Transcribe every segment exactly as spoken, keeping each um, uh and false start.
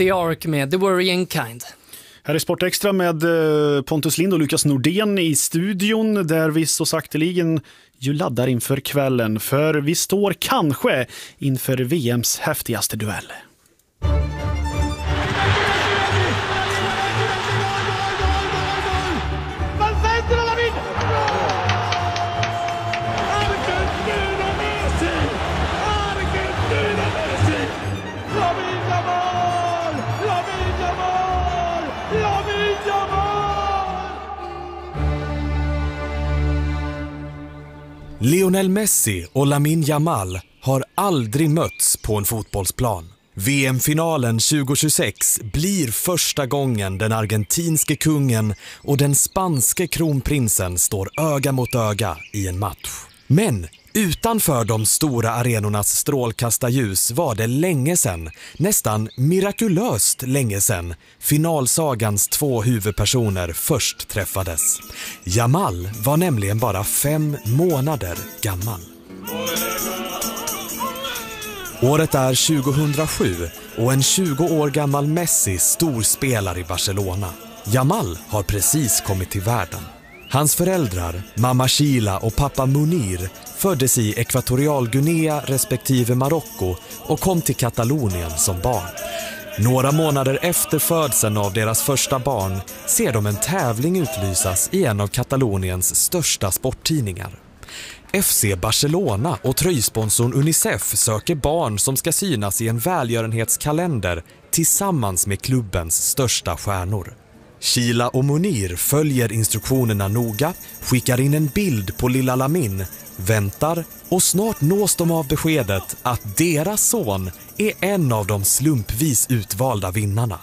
The Ark med The Worrying Kind. Här är Sport Extra med Pontus Lind och Lukas Nordén i studion där vi så sakteligen ju laddar inför kvällen. För vi står kanske inför V M:s häftigaste duell. Lionel Messi och Lamine Yamal har aldrig mötts på en fotbollsplan. V M-finalen tjugo tjugosex blir första gången den argentinske kungen och den spanske kronprinsen står öga mot öga i en match. Men utanför de stora arenornas strålkastarljus var det länge sedan, nästan mirakulöst länge sedan, finalsagans två huvudpersoner först träffades. Yamal var nämligen bara fem månader gammal. Året är tjugohundrasju och en tjugo år gammal Messi storspelar i Barcelona. Yamal har precis kommit till världen. Hans föräldrar, mamma Sheila och pappa Munir, föddes i Ekvatorialguinea respektive Marocko och kom till Katalonien som barn. Några månader efter födseln av deras första barn ser de en tävling utlysas i en av Kataloniens största sporttidningar. F C Barcelona och tröjsponsorn Unicef söker barn som ska synas i en välgörenhetskalender tillsammans med klubbens största stjärnor. Sheila och Munir följer instruktionerna noga, skickar in en bild på lilla Lamine, väntar och snart nås de av beskedet att deras son är en av de slumpvis utvalda vinnarna.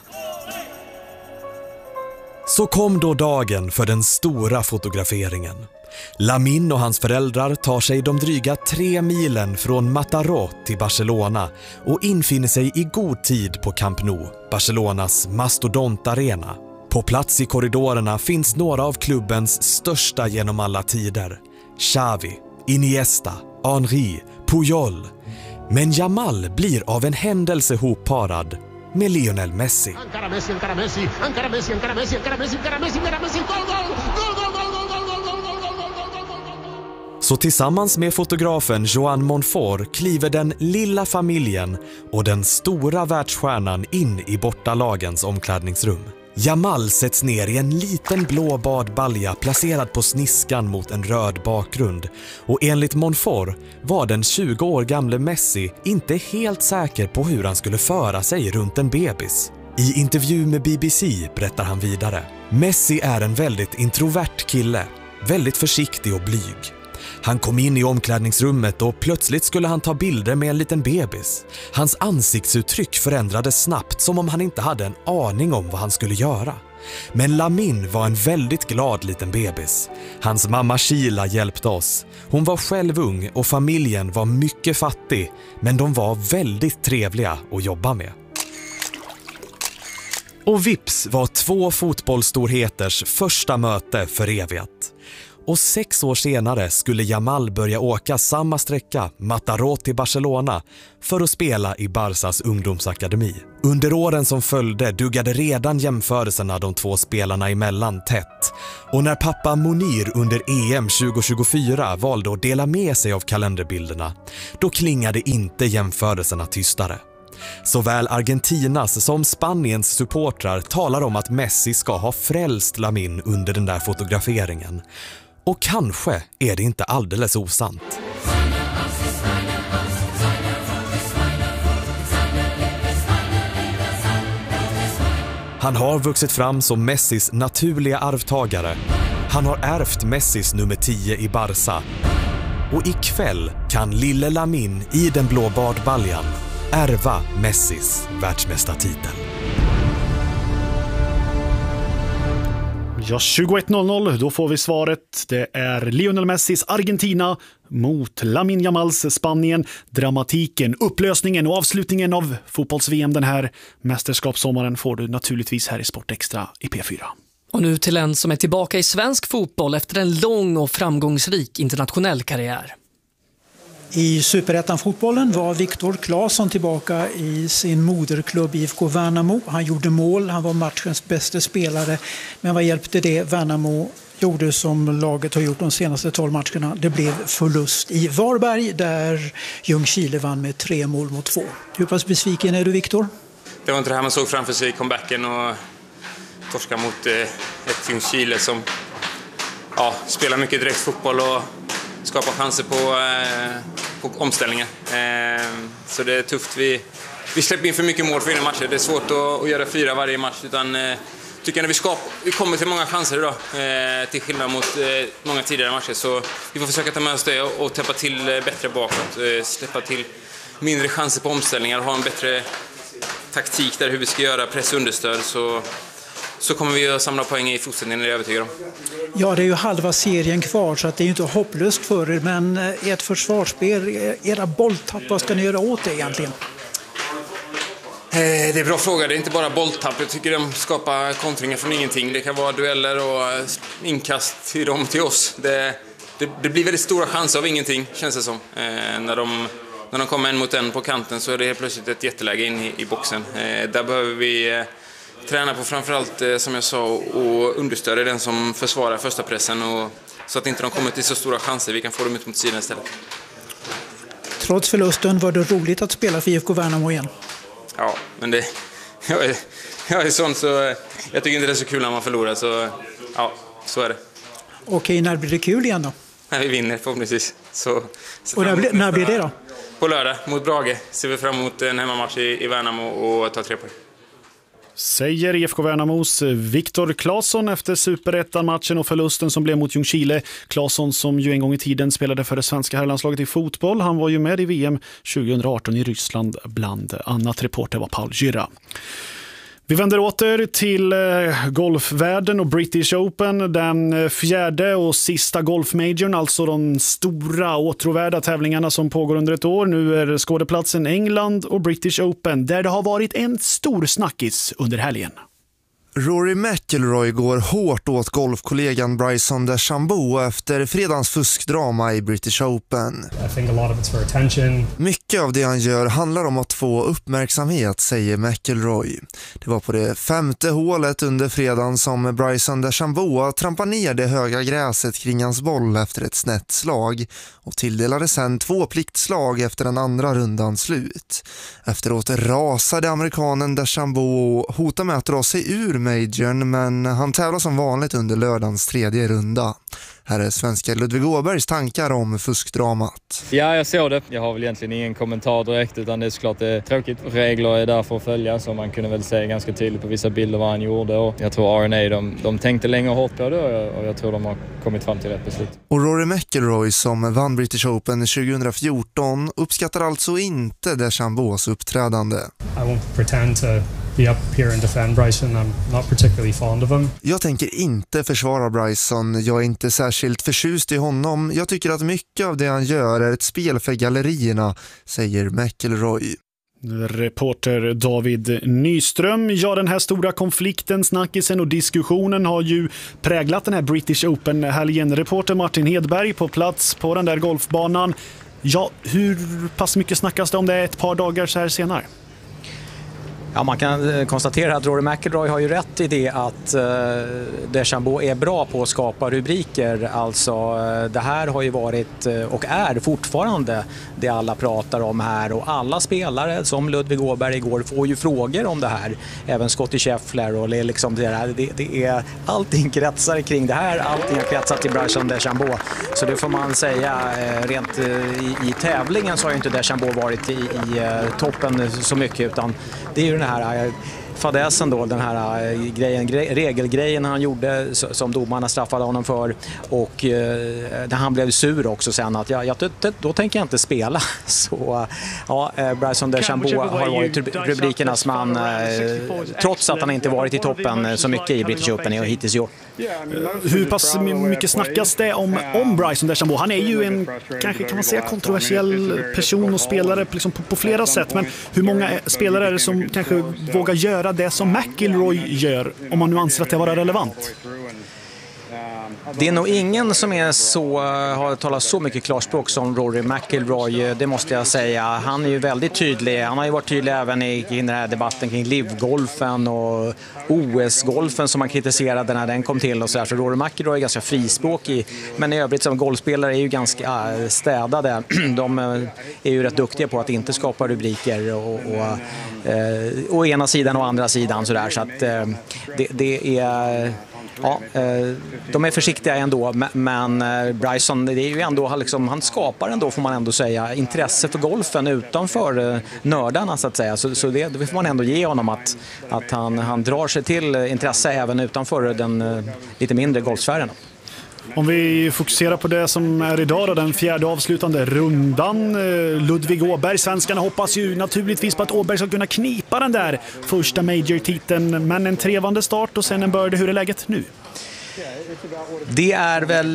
Så kom då dagen för den stora fotograferingen. Lamine och hans föräldrar tar sig de dryga tre milen från Mataró till Barcelona och infinner sig i god tid på Camp Nou, Barcelonas mastodontarena. På plats i korridorerna finns några av klubbens största genom alla tider. Xavi, Iniesta, Henry, Puyol. Men Yamal blir av en händelse hopparad med Lionel Messi. Encara Messi, encara Messi, encara Messi, encara Messi, encara Messi, encara Messi, encara Messi, gol, gol, gol, gol, gol, gol, gol, gol, gol, gol, gol, gol. Så tillsammans med fotografen Joan Monfort kliver den lilla familjen och den stora världsstjärnan in i bortalagens omklädningsrum. Yamal sätts ner i en liten blå badbalja placerad på sniskan mot en röd bakgrund. Och enligt Monfort var den tjugo år gamle Messi inte helt säker på hur han skulle föra sig runt en bebis. I intervju med B B C berättar han vidare. Messi är en väldigt introvert kille, väldigt försiktig och blyg. Han kom in i omklädningsrummet och plötsligt skulle han ta bilder med en liten bebis. Hans ansiktsuttryck förändrades snabbt som om han inte hade en aning om vad han skulle göra. Men Lamine var en väldigt glad liten bebis. Hans mamma Sheila hjälpte oss. Hon var själv ung och familjen var mycket fattig, men de var väldigt trevliga att jobba med. Och vips var två fotbollsstorheters första möte förevigat. Och sex år senare skulle Yamal börja åka samma sträcka, Mataró till Barcelona, för att spela i Barsas ungdomsakademi. Under åren som följde duggade redan jämförelserna de två spelarna emellan tätt. Och när pappa Munir under E M tjugo tjugofyra valde att dela med sig av kalenderbilderna, då klingade inte jämförelserna tystare. Såväl Argentinas som Spaniens supportrar talar om att Messi ska ha frälst Lamine under den där fotograferingen. Och kanske är det inte alldeles osant. Han har vuxit fram som Messis naturliga arvtagare. Han har ärvt Messis nummer tio i Barça. Och ikväll kan lille Lamine i den blå badbaljan ärva Messis världsmästartitel. Ja, tjugoett noll noll, då får vi svaret. Det är Lionel Messis Argentina mot Lamine Yamals Spanien. Dramatiken, upplösningen och avslutningen av fotbolls-V M den här mästerskapssommaren får du naturligtvis här i Sport Extra i P fyra. Och nu till en som är tillbaka i svensk fotboll efter en lång och framgångsrik internationell karriär. I Superettan-fotbollen var Viktor Claesson tillbaka i sin moderklubb I F K Värnamo. Han gjorde mål, han var matchens bästa spelare. Men vad hjälpte det Värnamo gjorde som laget har gjort de senaste tolv matcherna? Det blev förlust i Varberg där Ljungskile vann med tre mål mot två. Hur pass besviken är du, Viktor? Det var inte det här man såg framför sig i comebacken och torska mot ett Ljungskile som ja, spelar mycket direkt fotboll och skapar chanser på, på omställningar. Så det är tufft. Vi, vi släpper in för mycket mål för innan matcher. Det är svårt att, att göra fyra varje match. Utan, tycker jag när vi, skap, vi kommer till många chanser idag, till skillnad mot många tidigare matcher. Så vi får försöka ta med oss det och, och täppa till bättre bakåt. Släppa till mindre chanser på omställningar. Ha en bättre taktik där hur vi ska göra press och understöd. Så så kommer vi att samla poäng i fortsättningen, är jag övertygad om. Ja, det är ju halva serien kvar så att det är ju inte hopplöst för er. Men ert försvarsspel, era bolltapp, vad ska ni göra åt det egentligen? Det är en bra fråga. Det är inte bara bolltapp. Jag tycker de skapar kontringar från ingenting. Det kan vara dueller och inkast till dem till oss. Det, det, det blir väldigt stora chanser av ingenting, känns det som. Eh, när, de, när de kommer en mot en på kanten så är det helt plötsligt ett jätteläge in i, i boxen. Eh, där behöver vi eh, träna på framförallt, eh, som jag sa, och understödja den som försvarar första pressen. Och, så att inte de kommer till så stora chanser. Vi kan få dem ut mot sidan istället. Trots förlusten var det roligt att spela för I F K Värnamo igen. Ja, men det, jag, är, jag är sån så jag tycker inte det är så kul när man förlorar, så ja, så är det. Okej, när blir det kul igen då? När vi vinner förhoppningsvis. Så, och när, blir, när blir det då? På lördag mot Brage ser vi fram emot en hemmamatch i, i Värnamo och ta tre poäng. Säger I F K Värnamos Viktor Claesson efter Superettan-matchen och förlusten som blev mot Ljungskile. Claesson som ju en gång i tiden spelade för det svenska herrlandslaget i fotboll. Han var ju med i V M tjugohundraarton i Ryssland, bland annat. Reporter var Paul Gyra. Vi vänder åter till golfvärlden och British Open, den fjärde och sista golfmajorn, alltså de stora åtråvärda tävlingarna som pågår under ett år. Nu är skådeplatsen England och British Open, där det har varit en stor snackis under helgen. Rory McIlroy går hårt åt golfkollegan Bryson DeChambeau efter fredagens fuskdrama i British Open. I think a lot of it's for attention. Mycket av det han gör handlar om att få uppmärksamhet, säger McIlroy. Det var på det femte hålet under fredagen som Bryson DeChambeau trampade ner det höga gräset kring hans boll efter ett snett slag och tilldelade sen två pliktslag efter den andra rundan slut. Efteråt rasade amerikanen DeChambeau och hotade med att dra sig ur majorn, men han tävlar som vanligt under lördagens tredje runda. Här är svenska Ludvig Åbergs tankar om fuskdramat. Ja, jag såg det. Jag har väl egentligen ingen kommentar direkt, utan det är såklart det är tråkigt. Regler är där för att följa, så man kunde väl se ganska tydligt på vissa bilder vad han gjorde. Och jag tror R N A de, de tänkte länge och hårt på det och jag tror de har kommit fram till rätt beslut. Och Rory McIlroy som vann British Open tjugohundrafjorton uppskattar alltså inte DeChambeaus uppträdande. I won't pretend to be up here and defend Bryson. I'm not particularly fond of him. Jag tänker inte försvara Bryson. Jag är inte särskilt förtjust i honom. Jag tycker att mycket av det han gör är ett spel för gallerierna, säger McIlroy. Reporter David Nyström. Ja, den här stora konflikten, snackisen och diskussionen har ju präglat den här British Open-helgen. Reporter Martin Hedberg på plats på den där golfbanan. Ja, hur pass mycket snackas det om det ett par dagar så här senare? Ja, man kan konstatera att Rory McIlroy har ju rätt i det att eh, DeChambeau är bra på att skapa rubriker. Alltså eh, det här har ju varit eh, och är fortfarande det alla pratar om här, och alla spelare som Ludvig Åberg igår får ju frågor om det här. Även Scottie Scheffler och det, liksom det, här, det, det är allting kretsar kring det här, allting har kretsat till Bryson DeChambeau. Så det får man säga, eh, rent eh, i, i tävlingen så har ju inte DeChambeau varit i, i eh, toppen så mycket, utan det är ju den här fadäsen då, den här grejen, gre- regelgrejen han gjorde som domarna straffade honom för, och eh, han blev sur också sen att jag, jag, då tänker jag inte spela. Så ja, Bryson DeChambeau har varit rubrikernas man eh, trots att han inte varit i toppen så mycket i British Open och hittills i år. Hur pass mycket snackas det om, om Bryson DeChambeau? Han är ju en, kanske kan man säga, kontroversiell person och spelare liksom på, på flera sätt, men hur många spelare är det som kanske vågar göra det som McIlroy gör, om man nu anser att det var relevant? Det är nog ingen som är så, har talat så mycket klarspråk som Rory McIlroy, det måste jag säga. Han är ju väldigt tydlig. Han har ju varit tydlig även i, i den här debatten kring livgolfen och O S-golfen som man kritiserade när den kom till och så här. Så Rory McIlroy är ganska frispråkig, men i övrigt som golfspelare är ju ganska städade. De är ju rätt duktiga på att inte skapa rubriker och, och eh, å ena sidan och andra sidan så där. Så att eh, det, det är... Ja, de är försiktiga ändå, men Bryson, det är ju ändå, liksom, han skapar ändå, får man ändå säga, intresse för golfen utanför nördarna så att säga. Så, så det, det får man ändå ge honom, att, att han, han drar sig till intresse även utanför den lite mindre golfsfären. Om vi fokuserar på det som är idag då, den fjärde avslutande rundan. Ludvig Åberg, svenskarna hoppas ju naturligtvis på att Åberg ska kunna knipa den där första major-titeln, men en trevande start och sen en börde. Hur är läget nu? Det är väl,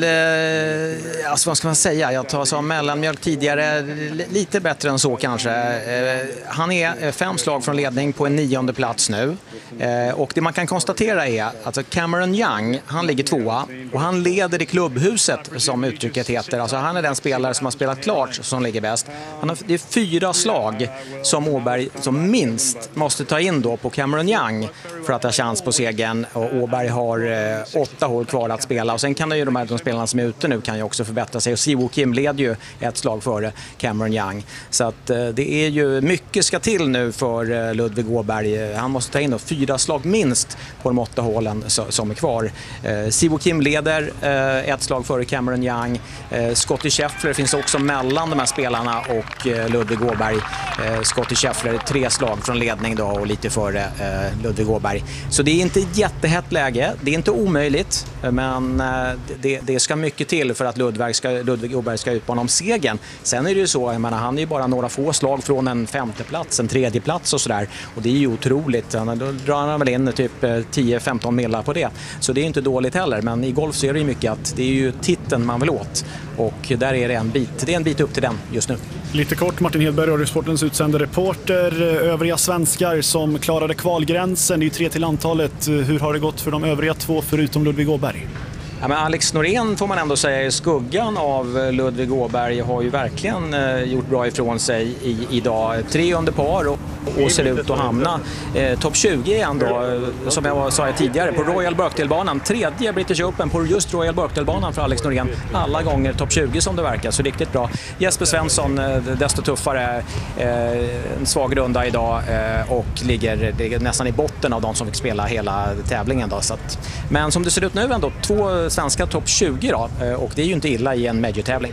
eh, alltså vad ska man säga, jag tar så mellanmjölk tidigare, lite bättre än så kanske. Eh, han är fem slag från ledning på en nionde plats nu. Eh, och det man kan konstatera är att Cameron Young, han ligger tvåa och han leder i klubbhuset som uttrycket heter. Alltså han är den spelare som har spelat klart som ligger bäst. Han har, det är fyra slag som Åberg som minst måste ta in då på Cameron Young för att ha chans på segern, och Åberg har eh, åtta hål kvar att spela, och sen kan det ju de här de spelarna som är ute nu kan ju också förbättra sig, och Siwoo Kim leder ju ett slag före Cameron Young, så att eh, det är ju mycket ska till nu för eh, Ludvig Åberg. Han måste ta in då fyra slag minst på de åtta hålen så, som är kvar. eh, Siwoo Kim leder eh, ett slag före Cameron Young. eh, Scottie Scheffler finns också mellan de här spelarna och eh, Ludvig Åberg. eh, Scottie Scheffler tre slag från ledning då och lite före eh, Ludvig Åberg, så det är inte ett jättehett läge, det är inte omöjligt, men det, det ska mycket till för att Ludvig, ska, Ludvig Åberg ska utmana om segern. Sen är det ju så, jag menar, han är ju bara några få slag från en femte plats, en tredje plats och sådär, och det är ju otroligt. Då drar han väl in typ tio femton millar på det, så det är inte dåligt heller, men i golf så är det ju mycket att det är ju titeln man vill åt, och där är det en bit, det är en bit upp till den just nu. Lite kort, Martin Hedberg, Radiosportens utsända reporter. Övriga svenskar som klarade kvalgränsen, det är ju tre till antalet. Hur har det gått för de övriga två förutom Ludvig Åberg? Ja, men Alex Norén får man ändå säga i skuggan av Ludvig Åberg har ju verkligen eh, gjort bra ifrån sig i, idag. Tre under par och, och ser ut att hamna eh, topp tjugo igen då, eh, som jag sa tidigare, på Royal Birkdale-banan. Tredje British Open på just Royal Birkdale-banan för Alex Norén. Alla gånger topp tjugo som det verkar, så riktigt bra. Jesper Svensson, eh, desto tuffare, eh, en svag runda idag eh, och ligger, ligger nästan i botten av de som fick spela hela tävlingen då, så att, men som det ser ut nu ändå, två svenska topp tjugo då, och det är ju inte illa i en major-tävling.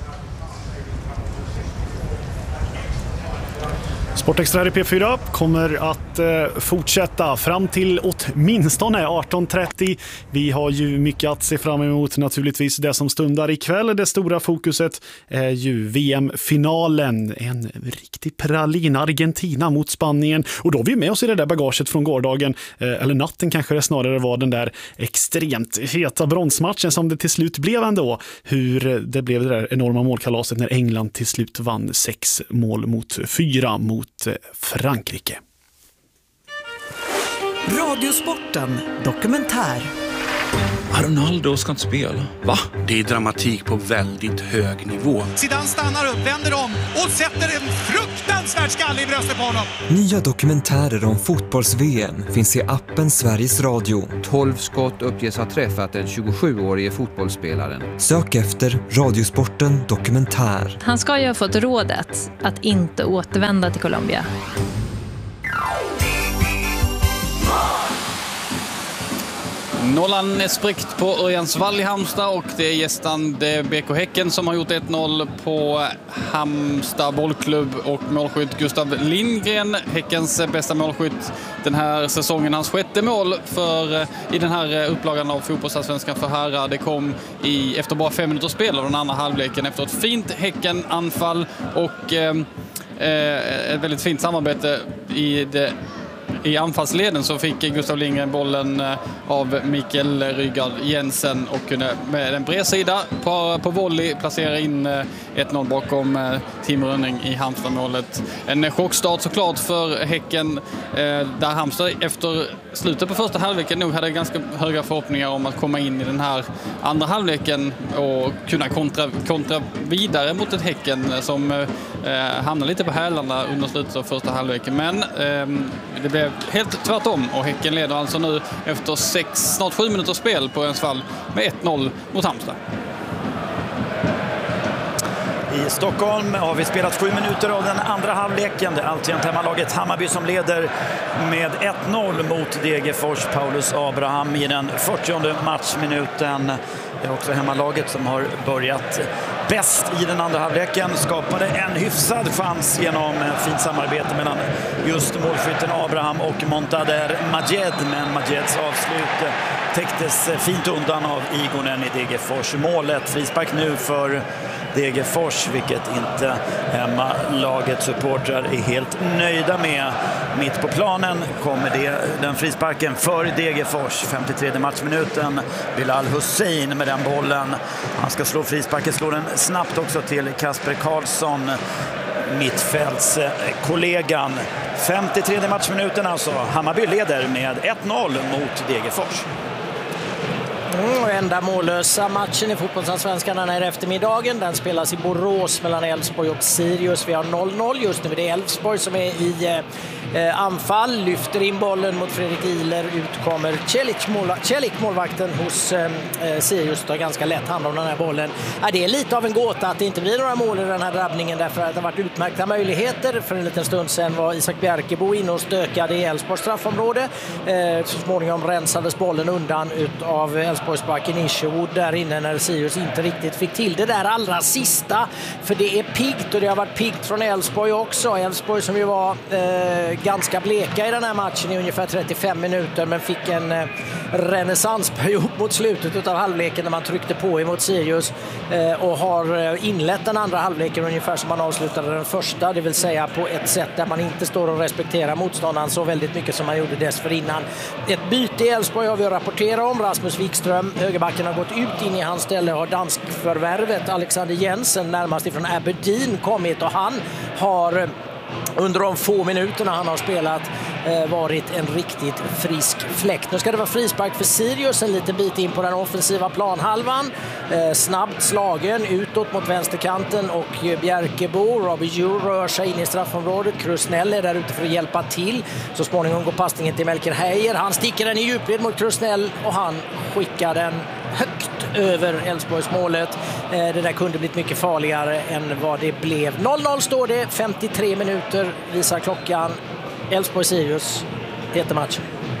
Sportextra i P fyra kommer att eh, fortsätta fram till åtminstone arton trettio. Vi har ju mycket att se fram emot, naturligtvis det som stundar ikväll. Det stora fokuset är ju V M-finalen. En riktig pralin, Argentina mot Spanien. Och då har vi med oss i det där bagaget från gårdagen, eh, eller natten kanske det snarare var, den där extremt heta bronsmatchen som det till slut blev ändå. Hur det blev det där enorma målkalaset när England till slut vann sex mål mot fyra mot Frankrike. Radiosporten dokumentär. Ronaldo ska inte spela. Va? Det är dramatik på väldigt hög nivå. Zidane stannar upp, vänder om och sätter en fruktansvärd skalle i bröstet på honom. Nya dokumentärer om fotbolls-V M finns i appen Sveriges Radio. tolv skott uppges ha träffat den tjugosjuårige fotbollsspelaren. Sök efter Radiosporten dokumentär. Han ska ju ha fått rådet att inte återvända till Colombia. Nollan är spräckt på Örjansvall i Halmstad och det är gästande B K Häcken som har gjort ett noll på Halmstad bollklubb och målskytt Gustav Lindgren, Häckens bästa målskytt den här säsongen. Hans sjätte mål för, i den här upplagan av fotbollsallsvenskan för herrar. Det kom i, efter bara fem minuter spel av den andra halvleken efter ett fint Häcken-anfall och eh, ett väldigt fint samarbete i det i anfallsleden så fick Gustav Lindgren bollen av Mikael Rygaard Jensen och kunde med en bred sida på, på volley placera in ett noll bakom Tim Rönning i Halmstad-målet. En chockstart såklart för Häcken där Halmstad efter slutet på första halvleken nog hade ganska höga förhoppningar om att komma in i den här andra halvleken och kunna kontra, kontra vidare mot ett Häcken som eh, hamnade lite på hälarna under slutet av första halvleken. Men eh, det blev helt tvärtom och Häcken leder alltså nu efter sex, snart sju minuters spel på en fall med ett noll mot Halmstad. I Stockholm har vi spelat sju minuter av den andra halvleken. Det är alltjämt hemmalaget Hammarby som leder med ett noll mot Degerfors. Paulus Abraham i den fyrtionde matchminuten. Det är också hemmalaget som har börjat bäst i den andra halvleken. Skapade en hyfsad chans genom fint samarbete mellan just målskytten Abraham och Montader Majed. Men Majeds avslut täcktes fint undan av Igonen i Degerfors. Målet frispark nu för Degerfors, vilket inte hemmalagets supportrar är helt nöjda med. Mitt på planen kommer det, den frisparken för Degerfors. femtiotredje matchminuten. Bilal Hussein med den bollen. Han ska slå frisparken, slår den snabbt också till Kasper Karlsson, mittfältskollegan. femtiotredje matchminuten alltså. Hammarby leder med ett noll mot Degerfors. Mm, enda mållösa matchen i fotbollsallsvenskan den här eftermiddagen. Den spelas i Borås mellan Elfsborg och Sirius. Vi har noll noll just nu. Det är Elfsborg som är i eh, anfall. Lyfter in bollen mot Fredrik Ihler. Ut kommer Celic, måla, Celic målvakten hos eh, Sirius. Tar ganska lätt hand om den här bollen. Ja, det är lite av en gåta att det inte blir några mål i den här drabbningen. Därför att det har varit utmärkta möjligheter. För en liten stund sedan var Isak Bjerkebo inne och stökade i Elfsborgs straffområde. Eh, så småningom rensades bollen undan ut av Elfsborgsbacken Isherwood där inne när Sirius inte riktigt fick till det där allra sista. För det är piggt och det har varit piggt från Elfsborg också. Elfsborg som ju var eh, ganska bleka i den här matchen i ungefär trettiofem minuter men fick en eh, renässansperiod mot slutet av halvleken när man tryckte på emot Sirius eh, och har inlett den andra halvleken ungefär som man avslutade den första, det vill säga på ett sätt där man inte står och respekterar motståndaren så väldigt mycket som man gjorde dessförinnan. Ett byte i Elfsborg har vi att rapportera om. Rasmus Wikström, högerbacken, har gått ut in i hans ställe, har danskförvärvet Alexander Jensen närmast ifrån Aberdeen kommit och han har under de få minuterna han har spelat eh, varit en riktigt frisk fläkt. Nu ska det vara frispark för Sirius en liten bit in på den offensiva planhalvan. Eh, snabbt slagen utåt mot vänsterkanten och Bjerkebo, Robbie Djur rör sig in i straffområdet. Krusnell är där ute för att hjälpa till. Så småningom går passningen till Melker Heier. Han sticker den i djupled mot Krusnell och han skickar den högt över Elfsborgsmålet. Eh, det där kunde blivit mycket farligare än vad det blev. noll noll står det, femtiotre minuter visar klockan. Elfsborg-Sirius heter matchen.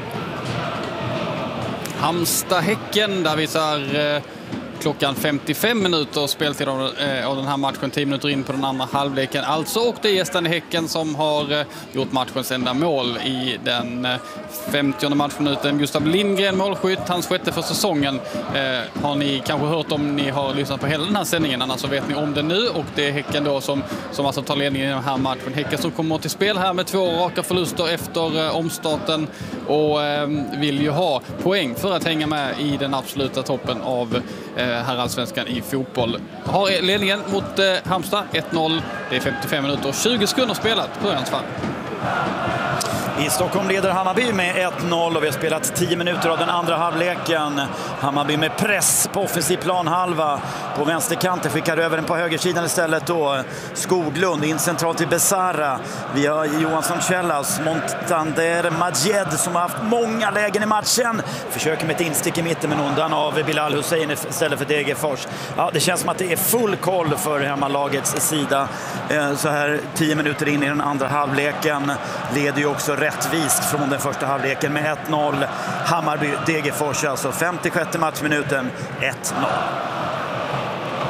Halmstad-Häcken, där visar eh, klockan femtiofem minuter speltid av, eh, av den här matchen, tio minuter in på den andra halvleken. Alltså, och det är gästen Häcken som har eh, gjort matchens enda mål i den eh, femtionde matchminuten. Gustav Lindgren, målskytt, hans sjätte för säsongen. Eh, har ni kanske hört om ni har lyssnat på hela den här sändningen, annars så vet ni om det nu. Och det är Häcken då som, som alltså tar ledningen i den här matchen. Häcken som kommer till spel här med två raka förluster efter eh, omstarten och eh, vill ju ha poäng för att hänga med i den absoluta toppen av eh, herrallsvenskan i fotboll. Har ledningen mot eh, Halmstad ett noll. Det är femtiofem minuter och tjugo sekunder spelat på hans fall. I Stockholm leder Hammarby med ett noll och vi har spelat tio minuter av den andra halvleken. Hammarby med press på offensiv planhalva. På vänsterkanten skickar över den på högersidan istället då. Skoglund in centralt till Besara. Vi har Johansson Källas, Montander Majed som har haft många lägen i matchen. Försöker med ett instick i mitten men undan av Bilal Hussein istället för Degerfors. Ja, det känns som att det är full koll för hemmalagets sida. Så här tio minuter in i den andra halvleken leder ju också rättvist från den första halvleken med ett noll. Hammarby Degerfors alltså femtiosjätte matchminuten ett noll.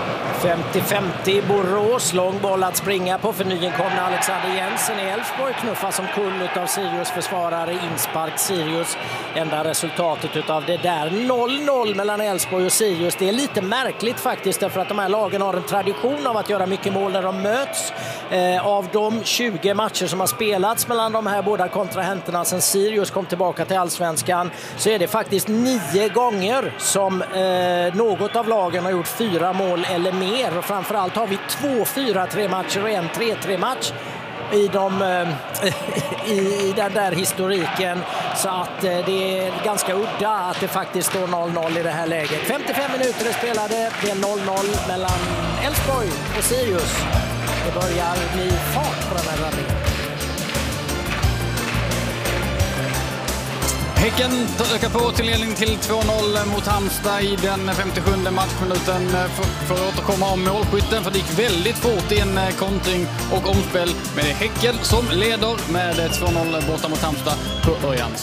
femtio-femtio i Borås, lång boll att springa på för nyinkomna Alexander Jensen i Elfsborg, knuffas som kull av Sirius försvarare, inspark Sirius. Enda resultatet av det där, noll noll mellan Elfsborg och Sirius. Det är lite märkligt faktiskt, därför att de här lagen har en tradition av att göra mycket mål när de möts. Eh, av de tjugo matcher som har spelats mellan de här båda kontrahenterna sen Sirius kom tillbaka till Allsvenskan, så är det faktiskt nio gånger som eh, något av lagen har gjort fyra mål eller mer. Och framförallt har vi två fyra tre matcher och en tre tre match i, de, i, i den där historiken. Så att det är ganska udda att det faktiskt står noll noll i det här läget. femtiofem minuter är spelade, det är noll noll mellan Elfsborg och Sirius. Det börjar bli fart på den här rallingen. Häcken ökar på till ledning till två noll mot Halmstad i den femtiosjunde matchminuten. För, för att återkomma om målskytten, för det gick väldigt fort i en kontring och omspel. Men det är Häcken som leder med två noll borta mot Halmstad på Örjans.